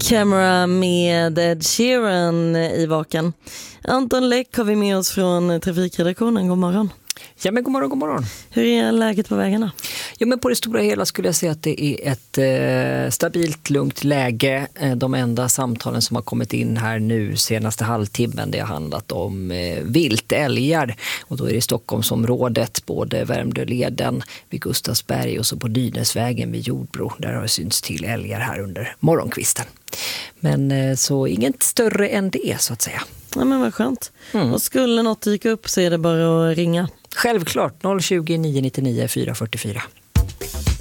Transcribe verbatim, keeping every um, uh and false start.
Camera med Ed Sheeran i Vaken. Anton Läck har vi med oss från trafikredaktionen. God morgon. Ja, men god morgon, god morgon. Hur är läget på vägarna? Ja, men på det stora hela skulle jag säga att det är ett eh, stabilt, lugnt läge. Eh, de enda samtalen som har kommit in här nu senaste halvtimmen, det har handlat om eh, vilt, älgar. Och då är det i Stockholmsområdet, både Värmdöleden vid Gustavsberg och så på Dynäsvägen vid Jordbro. Där har det synts till älgar här under morgonkvisten. Men eh, så inget större än det, så att säga. Ja, men vad skönt. Mm. Och skulle något dyka upp så är det bara att ringa. Självklart, noll tjugo, nio nittionio, fyra fyrtiofyra.